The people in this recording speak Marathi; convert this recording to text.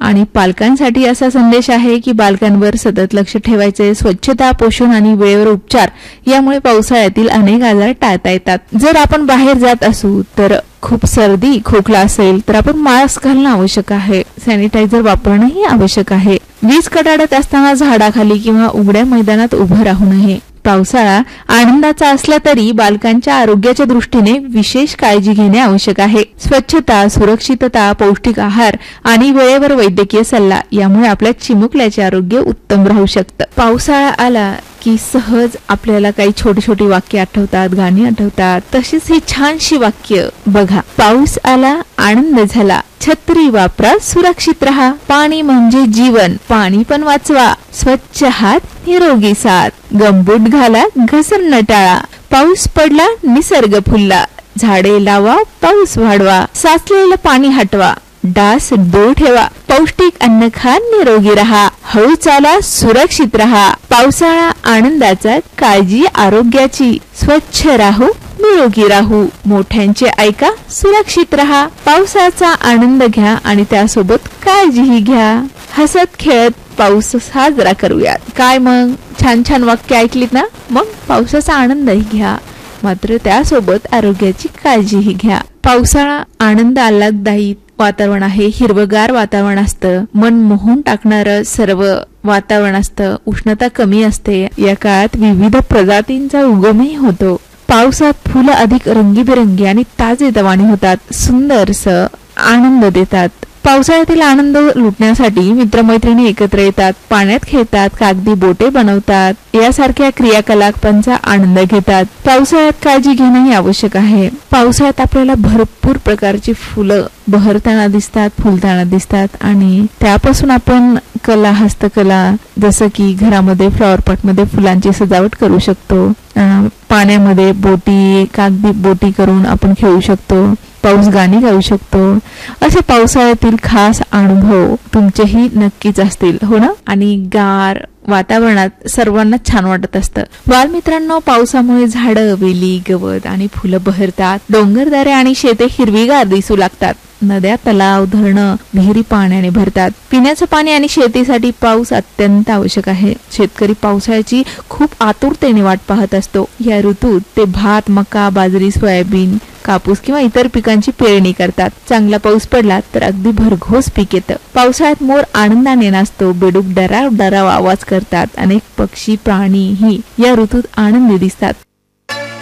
आणि पालकांसाठी असा संदेश आहे की बालकांवर सतत लक्ष ठेवायचे. स्वच्छता, पोषण आणि वेळेवर उपचार यामुळे पावसाळ्यातील अनेक आजार टाळता येतात. जर आपण बाहेर जात असू तर खूप सर्दी खोकला असेल तर आपण मास्क घालणं आवश्यक आहे. सॅनिटायझर वापरणंही आवश्यक आहे. वीज कडाडत असताना झाडाखाली किंवा उघड्या मैदानात उभं राहू नये. पावसाळा आनंदाचा असला तरी बालकांच्या आरोग्याच्या दृष्टीने विशेष काळजी घेणे आवश्यक आहे. स्वच्छता, सुरक्षितता, पौष्टिक आहार आणि वेळेवर वैद्यकीय सल्ला यामुळे आपल्या चिमुकल्याचे आरोग्य उत्तम राहू शकतं. पावसाळा आला की सहज आपल्याला काही छोटी छोटी वाक्य आठवतात, गाणी आठवतात. तशीच ही छानशी वाक्य बघा. पाऊस आला, आनंद झाला, छत्री वापरा, सुरक्षित राहा, पाणी म्हणजे जीवन, पाणी पण वाचवा, स्वच्छ हात, निरोगी साथ, गमबूट घाला, घसरण टाळा, पाऊस पडला, निसर्ग फुलला, झाडे लावा, पाऊस वाढवा, साचलेलं पाणी हटवा, डास दूर ठेवा, पौष्टिक अन्न खा, निरोगी राहा, हळू चाला, सुरक्षित राहा. पावसाळा आनंदाचा, काळजी आरोग्याची, स्वच्छ राहू, निरोगी राहू, मोठ्यांचे ऐका, सुरक्षित राहा. पावसाचा आनंद घ्या आणि त्यासोबत काळजीही घ्या. हसत खेळत पाऊस साजरा करूयात. काय मग छान छान वाक्य ऐकलीत ना? मग पावसाचा आनंदही घ्या, मात्र त्यासोबत आरोग्याची काळजीही घ्या. पावसाळा आनंद आल्हाददायी वातावरण आहे. हिरवगार वातावरण असतं, मन मोहून टाकणारं सर्व वातावरण असतं. उष्णता कमी असते. या काळात विविध प्रजातींचा उगमही होतो. पावसात फुलं अधिक रंगीबेरंगी आणि ताजेतवाने होतात, सुंदरस आनंद देतात. पावसाळ्यातील आनंद लुटण्यासाठी मित्रमैत्रिणी एकत्र येतात, पाण्यात खेळतात, कागदी बोटे बनवतात, यासारख्या क्रियाकलापांचा आनंद घेतात. पावसाळ्यात काळजी घेणंही आवश्यक आहे. पावसाळ्यात आपल्याला भरपूर प्रकारची फुलं बहरताना दिसतात, फुलताना दिसतात आणि त्यापासून आपण कला, हस्तकला, जसं की घरामध्ये फ्लॉवर पॉट मध्ये फुलांची सजावट करू शकतो. पाण्यामध्ये बोटी, कागदी बोटी करून आपण खेळू शकतो. पाऊस गाणी गाऊ शकतो. असे पावसाळ्यातील खास अनुभव तुमचेही नक्कीच असतील, हो ना? आणि गार वातावरणात सर्वांना छान वाटत असतं. बालमित्रांनो, पावसामुळे झाडं, वेली, गवत आणि फुलं बहरतात. डोंगरदऱ्या आणि शेते हिरवीगार दिसू लागतात. नद्या, तलाव, धरणं, विहिरी पाण्याने भरतात. पिण्याचं पाणी आणि शेतीसाठी पाऊस अत्यंत आवश्यक आहे. शेतकरी पावसाळ्याची खूप आतुरतेने वाट पाहत असतो. या ऋतूत ते भात, मका, बाजरी, सोयाबीन, कापूस किंवा इतर पिकांची पेरणी करतात. चांगला पाऊस पडला तर अगदी भरघोस पीक येतं. पावसाळ्यात मोर आनंदाने नाचतो, बेडूक डराव डराव आवाज करतात. अनेक पक्षी, प्राणी ही या ऋतूत आनंदी दिसतात.